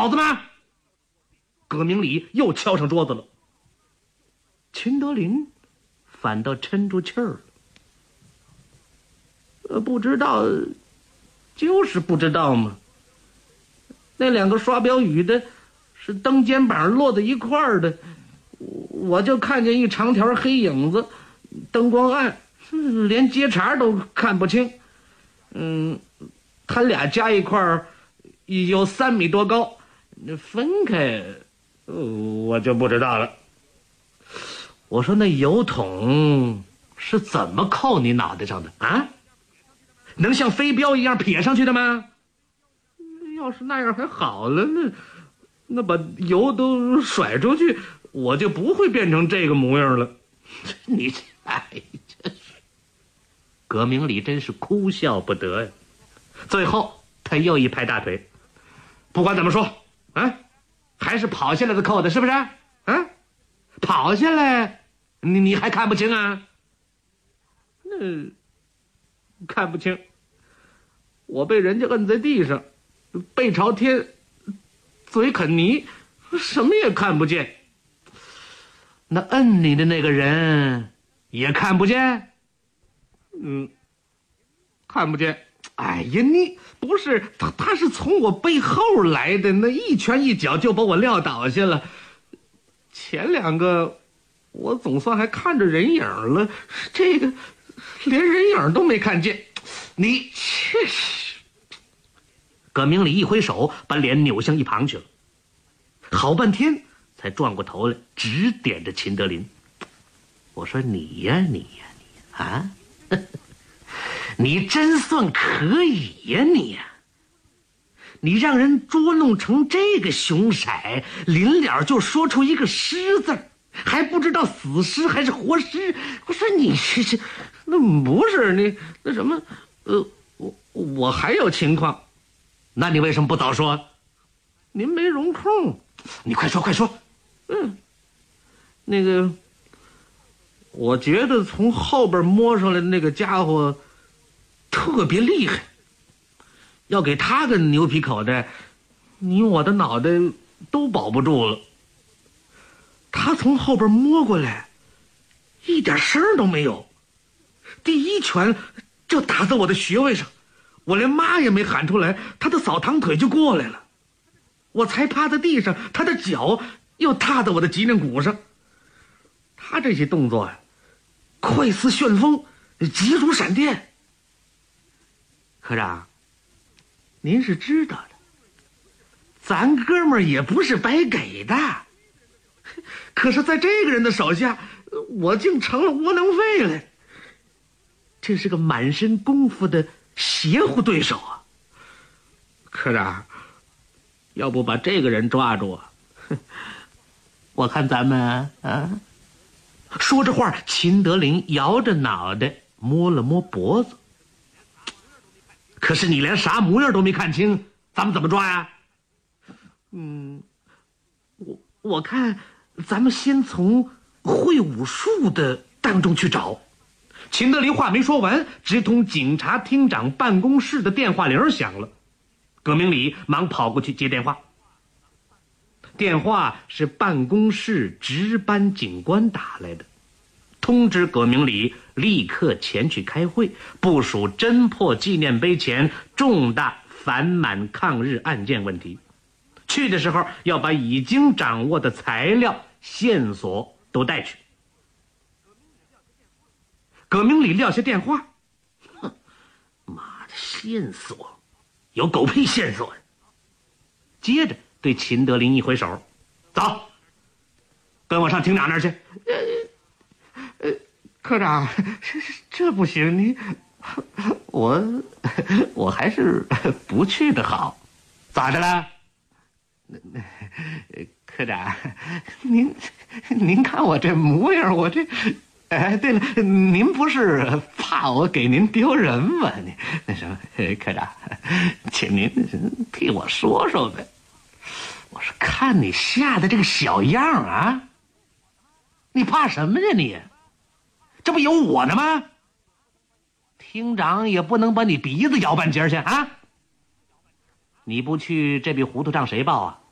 脑子吗？葛明礼又敲上桌子了。秦德林反倒沉住气儿了。不知道，就是不知道嘛。那两个刷标语的是蹬肩膀落在一块儿的，我就看见一长条黑影子，灯光暗，连接茬都看不清。他俩加一块儿有3米多高，分开我就不知道了。我说那油桶是怎么扣你脑袋上的啊？能像飞镖一样撇上去的吗？要是那样还好了，那把油都甩出去，我就不会变成这个模样了。你真是，葛明礼真是哭笑不得呀。最后他又一拍大腿，不管怎么说啊，还是跑下来的扣的，是不是啊？跑下来你还看不清啊？那看不清，我被人家摁在地上，背朝天，嘴啃泥，什么也看不见。那摁你的那个人也看不见？看不见。哎呀，你不是他是从我背后来的，那一拳一脚就把我撂倒下了。前两个我总算还看着人影了，这个连人影都没看见。你切！葛明礼一挥手，把脸扭向一旁去了。好半天才转过头来，指点着秦德林。我说你呀啊！你真算可以呀你呀！你让人捉弄成这个凶色，临了就说出一个尸字，还不知道死尸还是活尸。我说你这那不是你那什么我还有情况。那你为什么不早说？您没容空。你快说。那个我觉得从后边摸上来的那个家伙特别厉害，要给他个牛皮口袋，你我的脑袋都保不住了。他从后边摸过来，一点声都没有，第一拳就打在我的穴位上，我连妈也没喊出来，他的扫堂腿就过来了。我才趴在地上，他的脚又踏在我的脊梁骨上。他这些动作快似旋风，急如闪电。科长，您是知道的，咱哥们儿也不是白给的。可是在这个人的手下，我竟成了窝囊废了。这是个满身功夫的邪乎对手啊！科长，要不把这个人抓住啊？我看咱们啊。说着话，秦德林摇着脑袋摸了摸脖子。可是你连啥模样都没看清，咱们怎么抓呀？我看咱们先从会武术的当中去找。秦德林话没说完，直通警察厅长办公室的电话铃响了。葛明礼忙跑过去接电话。电话是办公室值班警官打来的，通知葛明礼立刻前去开会，部署侦破纪念碑前重大反满抗日案件问题。去的时候要把已经掌握的材料线索都带去。葛明礼撂下电话，妈的，线索有狗屁线索呀！接着对秦德林一挥手，走，跟我上厅长那儿去。科长，这不行，你我还是不去的好。咋的了？科长，您看我这模样，我这对了，您不是怕我给您丢人吗？你那什么，科长，请您替我说说呗。我是看你吓的这个小样啊，你怕什么呀你？这不有我呢吗？厅长也不能把你鼻子摇半截去啊！你不去，这笔糊涂账谁报啊？